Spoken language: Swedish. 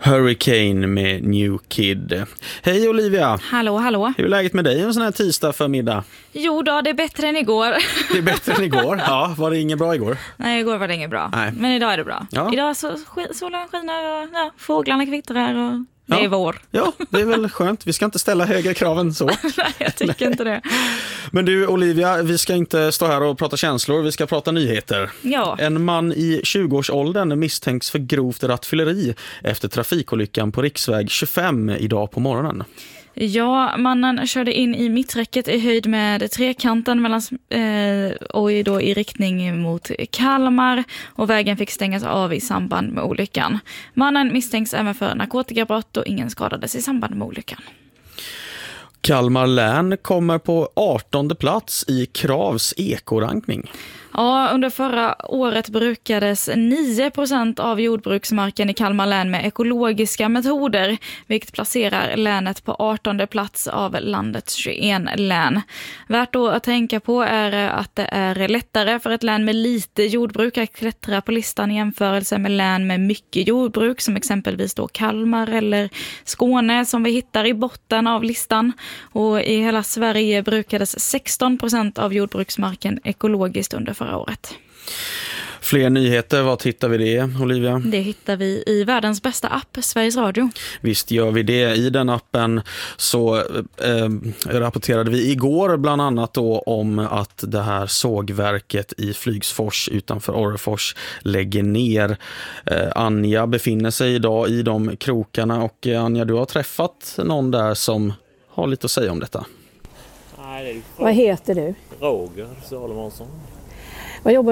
Hurricane med New Kid. Hej Olivia! Hallå, hallå. Hur är läget med dig en sån här tisdag förmiddag? Jo då, det är bättre än igår. Det är bättre än igår? Ja, var det inget bra igår? Nej, igår var det inget bra. Nej. Men idag är det bra. Ja. Idag så solen skiner och fåglarna kvittrar och det är vår. Ja, det är väl skönt. Vi ska inte ställa högre krav än så. Nej, jag tycker inte det. Men du Olivia, vi ska inte stå här och prata känslor, vi ska prata nyheter. Ja. En man i 20-årsåldern misstänks för grovt rattfylleri efter trafikolyckan på riksväg 25 idag på morgonen. Ja, mannen körde in i mitträcket i höjd med trekanten mellan, och då i riktning mot Kalmar, och vägen fick stängas av i samband med olyckan. Mannen misstänks även för narkotikabrott och ingen skadades i samband med olyckan. Kalmar län kommer på 18:e plats i Kravs ekorankning. Ja, under förra året brukades 9% av jordbruksmarken i Kalmar län med ekologiska metoder, vilket placerar länet på 18:e plats av landets 21 län. Värt då att tänka på är att det är lättare för ett län med lite jordbruk att klättra på listan i jämförelse med län med mycket jordbruk, som exempelvis då Kalmar eller Skåne som vi hittar i botten av listan. Och i hela Sverige brukades 16% av jordbruksmarken ekologiskt under förra året. Fler nyheter, vad hittar vi det, Olivia? Det hittar vi i världens bästa app, Sveriges Radio. Visst gör vi det. I den appen så rapporterade vi igår bland annat då om att det här sågverket i Flygsfors utanför Orrefors lägger ner. Anja befinner sig idag i de krokarna, och Anja, du har träffat någon där som har lite att säga om detta. Nej, det är Vad heter du? Roger Salomonsson. Vad jobbar